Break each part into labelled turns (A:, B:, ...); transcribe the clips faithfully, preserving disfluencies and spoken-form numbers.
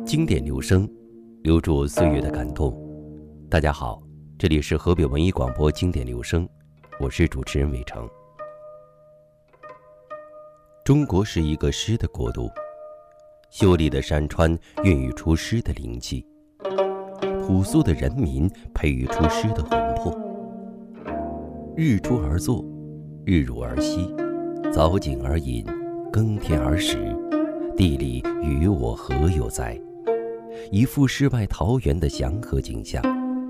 A: 经典留声，留住岁月的感动。大家好，这里是河北文艺广播经典留声，我是主持人伟成。中国是一个诗的国度，秀丽的山川孕育出诗的灵气，朴素的人民培育出诗的魂魄。日出而作，日入而息，早景而饮，耕田而食，地里与我何有哉？一幅世外桃源的祥和景象。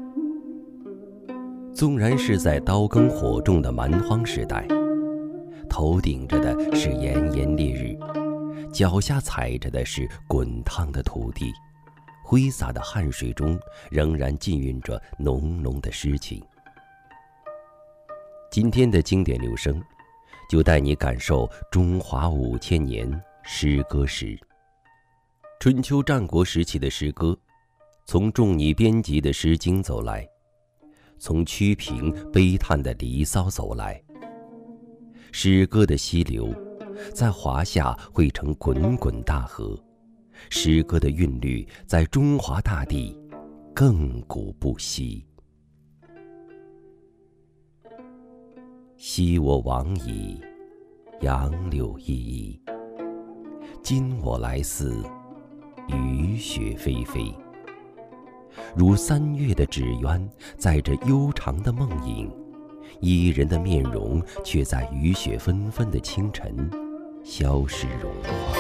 A: 纵然是在刀耕火种的蛮荒时代，头顶着的是炎炎烈日，脚下踩着的是滚烫的土地，挥洒的汗水中仍然浸润着浓浓的诗情。今天的经典留声，就带你感受中华五千年诗歌史。春秋战国时期的诗歌，从仲尼编辑的《诗经》走来，从屈平悲叹的《离骚》走来。诗歌的溪流在华夏汇成滚滚大河，诗歌的韵律在中华大地亘古不息。昔我往矣，杨柳依依，今我来思，雨雪霏霏。如三月的纸鸢，载着悠长的梦影，伊人的面容却在雨雪纷纷的清晨消失融化。